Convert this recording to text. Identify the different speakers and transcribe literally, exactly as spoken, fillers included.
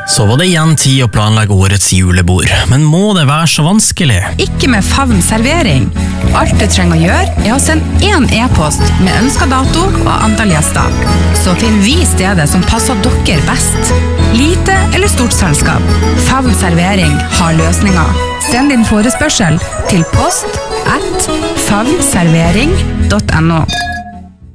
Speaker 1: Så var det igjen tid å planlegge årets julebord, men må det være så vanskelig?
Speaker 2: Ikke med Favn servering. Alt du trenger å gjøre er å sende en e-post med ønsket dato og antall gjester. Så finner vi stedet som passer dere best. Lite eller stort selskap. Favn servering har løsninger. Send din forespørsel til post at favnservering punktum no.